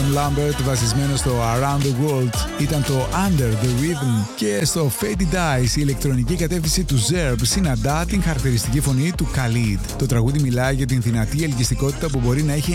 Adam Lambert βασισμένο στο Around the World ήταν το Under the Rhythm και στο Faded Dice η ηλεκτρονική κατεύθυνση του Zerb συναντά την χαρακτηριστική φωνή του Khalid. Το τραγούδι μιλάει για την δυνατή ελκυστικότητα που μπορεί να έχει